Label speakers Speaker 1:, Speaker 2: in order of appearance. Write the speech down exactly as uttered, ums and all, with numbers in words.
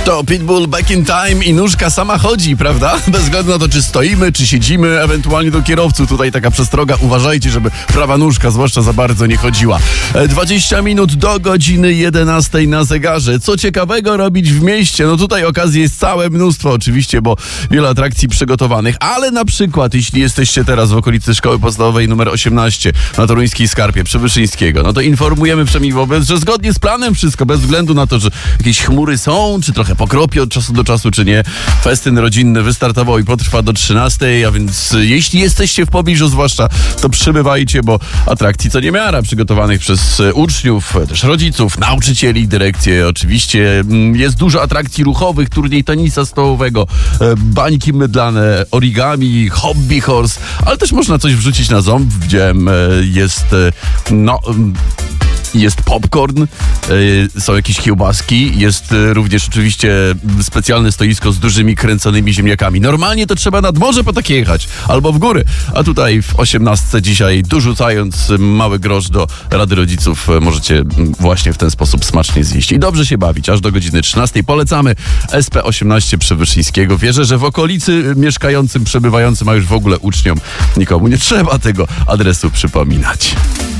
Speaker 1: To Pitbull, Back in Time i nóżka sama chodzi, prawda? Bez względu na to, czy stoimy, czy siedzimy, ewentualnie do kierowców. Tutaj taka przestroga. Uważajcie, żeby prawa nóżka, zwłaszcza za bardzo, nie chodziła. dwadzieścia minut do godziny jedenastej na zegarze. Co ciekawego robić w mieście? No tutaj okazji jest całe mnóstwo oczywiście, bo wiele atrakcji przygotowanych, ale na przykład, jeśli jesteście teraz w okolicy Szkoły Podstawowej numer osiemnaście na Toruńskiej Skarpie przy Wyszyńskiego, no to informujemy przynajmniej wobec, że zgodnie z planem wszystko, bez względu na to, że jakieś chmury są, czy trochę pokropie od czasu do czasu, czy nie. Festyn rodzinny wystartował i potrwa do trzynastej, a więc jeśli jesteście w pobliżu zwłaszcza, to przybywajcie, bo atrakcji co niemiara przygotowanych przez uczniów, też rodziców, nauczycieli, dyrekcję. Oczywiście jest dużo atrakcji ruchowych, turniej tenisa stołowego, bańki mydlane, origami, hobby horse, ale też można coś wrzucić na ząb. Widziałem, jest no... Jest popcorn, yy, są jakieś kiełbaski, jest yy, również oczywiście specjalne stoisko z dużymi kręconymi ziemniakami. Normalnie to trzeba nad morze po takie jechać, albo w góry. A tutaj w osiemnastce dzisiaj, dorzucając mały grosz do Rady Rodziców, możecie właśnie w ten sposób smacznie zjeść i dobrze się bawić. Aż do godziny trzynastej polecamy S P osiemnaście przy Wyszyńskiego. Wierzę, że w okolicy mieszkającym, przebywającym, a już w ogóle uczniom nikomu nie trzeba tego adresu przypominać.